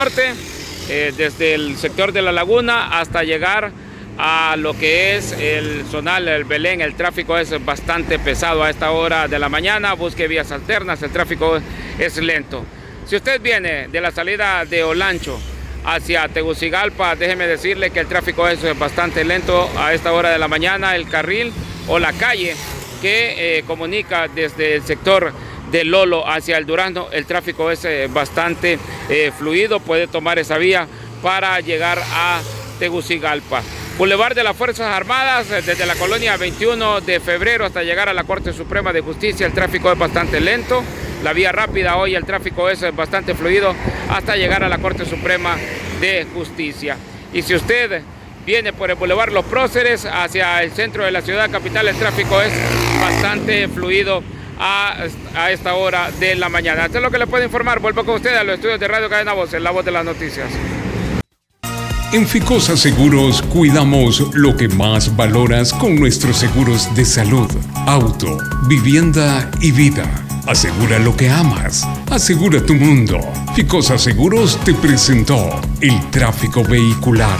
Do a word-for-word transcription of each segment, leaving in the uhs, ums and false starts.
norte, eh, desde el sector de la laguna hasta llegar a lo que es el Zonal, el Belén. El tráfico es bastante pesado a esta hora de la mañana. Busque vías alternas, el tráfico es lento. Si usted viene de la salida de Olancho hacia Tegucigalpa, déjeme decirle que el tráfico es bastante lento a esta hora de la mañana. El carril o la calle que eh, comunica desde el sector de Lolo hacia el Durazno, el tráfico es eh, bastante eh, fluido. Puede tomar esa vía para llegar a Tegucigalpa. Boulevard de las Fuerzas Armadas, desde la colonia veintiuno de febrero hasta llegar a la Corte Suprema de Justicia, el tráfico es bastante lento. La vía rápida hoy, el tráfico es bastante fluido hasta llegar a la Corte Suprema de Justicia. Y si usted viene por el Boulevard Los Próceres hacia el centro de la ciudad capital, el tráfico es bastante fluido a, a esta hora de la mañana. Esto es lo que le puedo informar. Vuelvo con usted a los estudios de Radio Cadena Voz, en la voz de las noticias. En Ficosa Seguros cuidamos lo que más valoras con nuestros seguros de salud, auto, vivienda y vida. Asegura lo que amas. Asegura tu mundo. Ficosa Seguros te presentó el tráfico vehicular.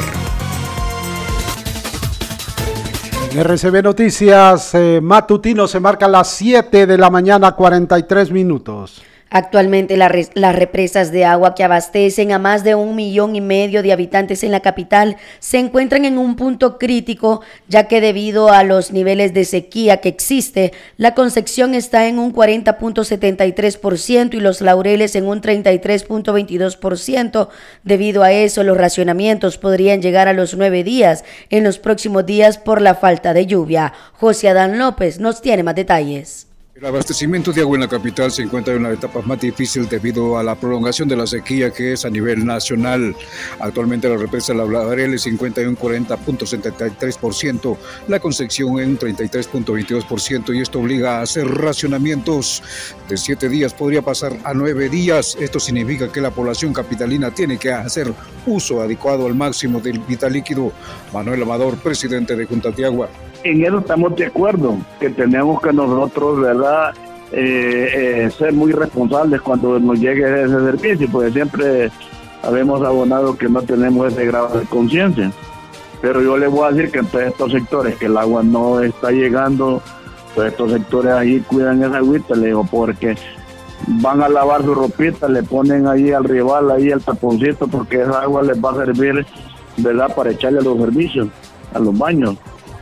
En R C B Noticias eh, matutino se marca las siete de la mañana, cuarenta y tres minutos. Actualmente la res, las represas de agua que abastecen a más de un millón y medio de habitantes en la capital se encuentran en un punto crítico, ya que debido a los niveles de sequía que existe, la Concepción está en un cuarenta punto setenta y tres por ciento y Los Laureles en un treinta y tres punto veintidós por ciento. Debido a eso, los racionamientos podrían llegar a los nueve días en los próximos días por la falta de lluvia. José Adán López nos tiene más detalles. El abastecimiento de agua en la capital se encuentra en una etapa más difícil debido a la prolongación de la sequía que es a nivel nacional. Actualmente la represa Los Laureles se encuentra en un cuarenta punto setenta y tres por ciento, la Concepción en un treinta y tres punto veintidós por ciento, y esto obliga a hacer racionamientos de siete días, podría pasar a nueve días. Esto significa que la población capitalina tiene que hacer uso adecuado al máximo del vital líquido. Manuel Amador, presidente de Junta de Agua. En eso estamos de acuerdo, que tenemos que nosotros, ¿verdad?, eh, eh, ser muy responsables cuando nos llegue ese servicio, porque siempre habemos abonado que no tenemos ese grado de conciencia. Pero yo le voy a decir que en todos estos sectores que el agua no está llegando, todos estos sectores ahí cuidan esa agüita, le digo, porque van a lavar su ropita, le ponen ahí al rival, ahí el taponcito, porque esa agua les va a servir, ¿verdad?, para echarle a los servicios, a los baños.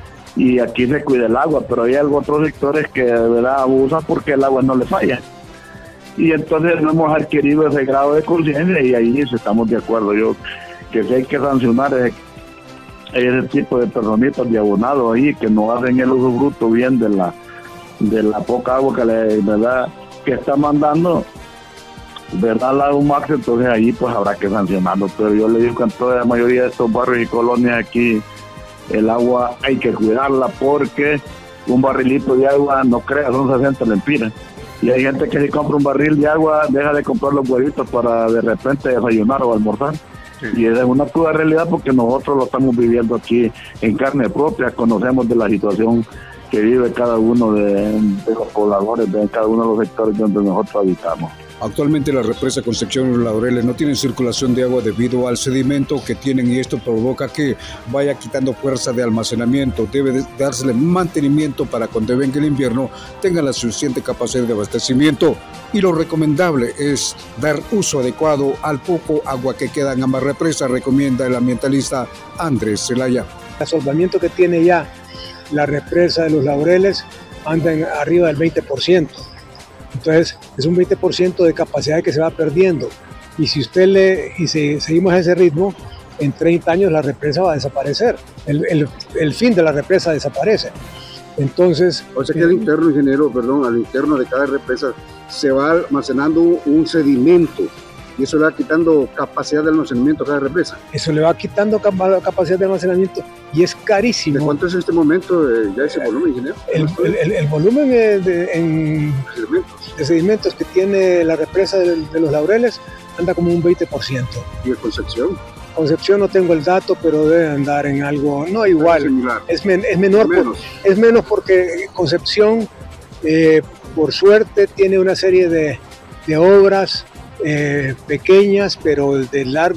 Y aquí se cuida el agua, pero hay algunos otros sectores que de verdad abusan porque el agua no le falla. Y entonces no hemos adquirido ese grado de conciencia y ahí estamos de acuerdo. Yo que sí hay que sancionar ese, ese tipo de personitas de abonados ahí que no hacen el usufructo bien de la de la poca agua que le verdad que está mandando, verdad, la UMAX. Entonces ahí pues habrá que sancionarlo. Pero yo le digo que en toda la mayoría de estos barrios y colonias aquí el agua hay que cuidarla, porque un barrilito de agua, no creas, son sesenta lempiras. Y hay gente que si compra un barril de agua, deja de comprar los huevitos para de repente desayunar o almorzar. Sí. Y esa es una cruda realidad porque nosotros lo estamos viviendo aquí en carne propia, conocemos de la situación que vive cada uno de, de los pobladores, de cada uno de los sectores donde nosotros habitamos. Actualmente la represa Concepción y Los Laureles no tienen circulación de agua debido al sedimento que tienen, y esto provoca que vaya quitando fuerza de almacenamiento. Debe de dársele mantenimiento para cuando venga el invierno tenga la suficiente capacidad de abastecimiento, y lo recomendable es dar uso adecuado al poco agua que queda en ambas represas, recomienda el ambientalista Andrés Zelaya. El asolvamiento que tiene ya la represa de Los Laureles anda en arriba del veinte por ciento. Entonces es un veinte por ciento de capacidad que se va perdiendo, y si usted le y si seguimos a ese ritmo, en treinta años la represa va a desaparecer, el, el, el fin de la represa desaparece. Entonces, o sea que al interno, ingeniero, perdón, al interno de cada represa se va almacenando un sedimento, y eso le va quitando capacidad de almacenamiento a cada represa. Eso le va quitando capacidad de almacenamiento y es carísimo. ¿De cuánto es en este momento eh, ya ese volumen, ingeniero? El, el, el, el volumen de, de, en, sedimentos. de sedimentos que tiene la represa de, de Los Laureles anda como un veinte por ciento. ¿Y en Concepción? Concepción no tengo el dato, pero debe andar en algo, no igual, es, men, es menor, menos. Por, es menos porque Concepción, eh, por suerte, tiene una serie de, de obras eh, pequeñas, pero de largo